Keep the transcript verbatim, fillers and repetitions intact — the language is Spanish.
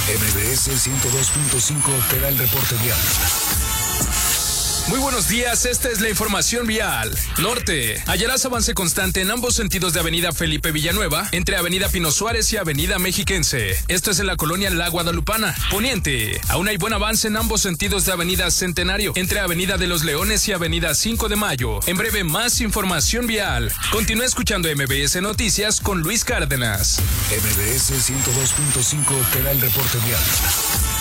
M B S ciento dos punto cinco te da el reporte vial. Muy buenos días, esta es la información vial. Norte, hallarás avance constante en ambos sentidos de Avenida Felipe Villanueva, entre Avenida Pino Suárez y Avenida Mexiquense. Esto es en la colonia La Guadalupana. Poniente, aún hay buen avance en ambos sentidos de Avenida Centenario, entre Avenida de los Leones y Avenida cinco de Mayo. En breve, más información vial. Continúa escuchando M B S Noticias con Luis Cárdenas. M B S ciento dos punto cinco te da el reporte vial.